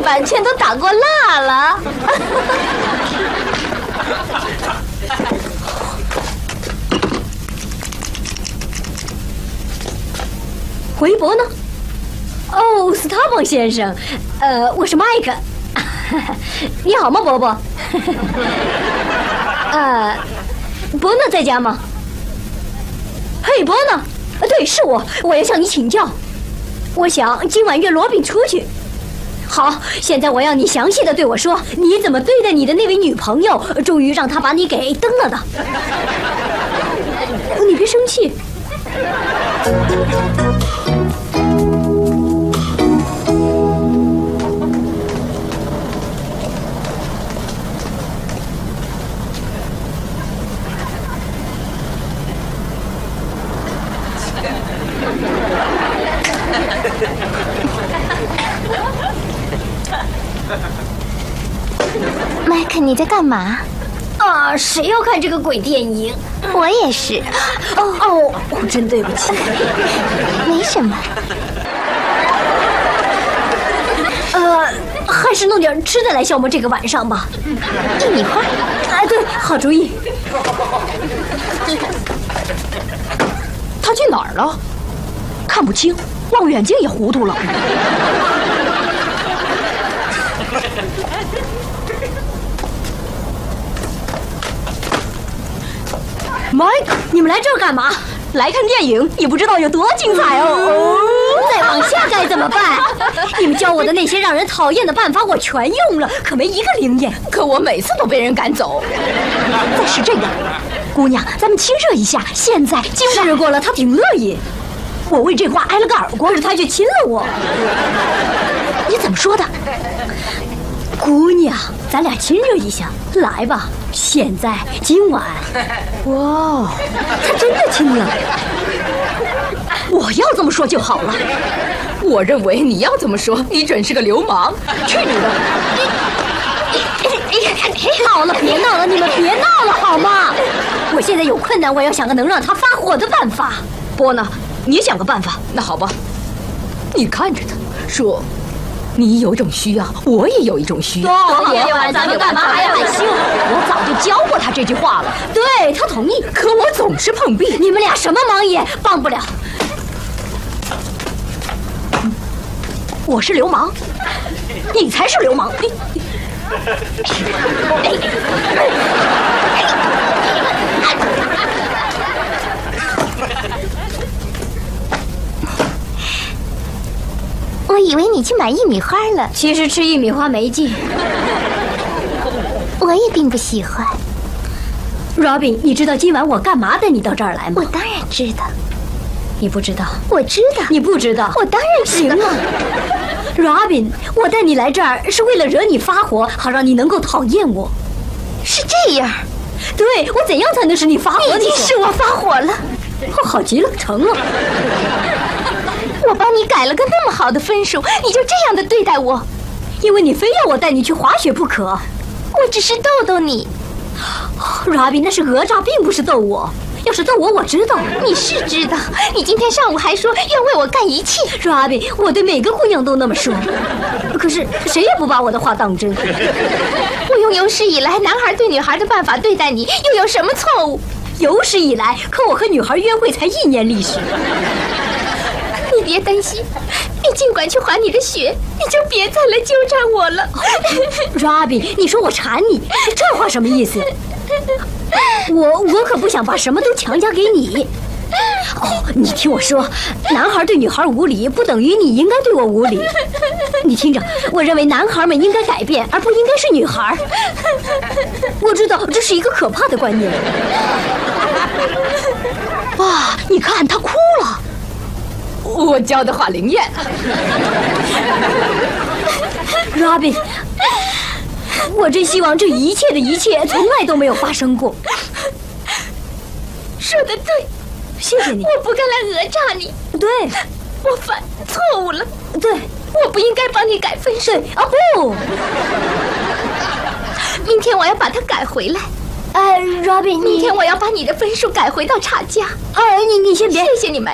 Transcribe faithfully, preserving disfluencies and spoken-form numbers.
板全都打过蜡了。回博呢？哦，斯塔邦先生，呃，我是麦克。你好吗，伯伯？呃，伯纳在家吗？嘿，伯纳，对，是我，我要向你请教。我想今晚约罗宾出去。好，现在我要你详细的对我说，你怎么对待你的那位女朋友，终于让她把你给蹬了的。你别生气。 麦克，你在干嘛？ 啊，谁要看这个鬼电影？ 我也是。 哦哦，哦，真对不起。 没什么。 呃，还是弄点吃的来消磨这个晚上吧。 薏米花。 哎，对，好主意。 他去哪儿了？看不清，望远镜也糊涂了。 Mike， 你们来这儿干嘛？ 来看电影，你不知道有多精彩哦。哦， 再往下该怎么办？你们教我的那些让人讨厌的办法，我全用了，可没一个灵验。 可我每次都被人赶走。再是这个，姑娘，咱们亲热一下。现在今晚试过了，他挺乐意。我为这话挨了个耳光，可是他却亲了我。 你怎么说的？ 姑娘，咱俩亲热一下，来吧！现在，今晚。 哇， 他真的亲了。 我要这么说就好了。我认为你要这么说，你准是个流氓。去你的！ 好了，别闹了，你们别闹了好吗？我现在有困难，我要想个能让他发火的办法。 波呢？你想个办法。那好吧，你看着他说。你有一种需要，我也有一种需要。 昨天晚咱们干嘛还害羞？ 我早就教过他这句话了。 对，他同意， 可我总是碰壁。 你们俩什么忙也帮不了。 我是流氓，你才是流氓。你我以为你去买薏米花了。 其实吃薏米花没劲。 我也并不喜欢。 Robin， 你知道今晚我干嘛带你到这儿来吗？ 我当然知道。 你不知道？ 我知道。 你不知道？ 我当然知道。 行啊 ，Robin， 我带你来这儿是为了惹你发火，好让你能够讨厌我。 是这样。 对，我怎样才能使你发火？ 你已经使我发火了。 哦，好极了，成了。 我帮你改了个那么好的分数，你就这样的对待我？ 因为你非要我带你去滑雪不可。 我只是逗逗你。 Robin， 那是讹诈，并不是逗我。要是逗我，我知道。 你是知道，你今天上午还说要为我干一切。 Robin， 我对每个姑娘都那么说，可是谁也不把我的话当真。 我用有史以来男孩对女孩的办法对待你，又有什么错误？ 有史以来，可我和女孩约会才一年历史。 你别担心，你尽管去还你的雪，你就别再来纠缠我了。 Robin， 你说我缠你，这话什么意思？我我可不想把什么都强加给你。哦，你听我说，男孩对女孩无礼，不等于你应该对我无礼。你听着，我认为男孩们应该改变，而不应该是女孩。我知道这是一个可怕的观念。 哇，你看他哭了。我教的话灵验。 Robin， 我真希望这一切的一切从来都没有发生过。 说得对， 谢谢你。 我不该来讹诈你。 对， 我犯错误了。 对， 我不应该帮你改分数。 啊不， 明天我要把它改回来。 哎 ，Robin， 明天我要把你的分数改回到差价。 哎，你你先别， 谢谢你们。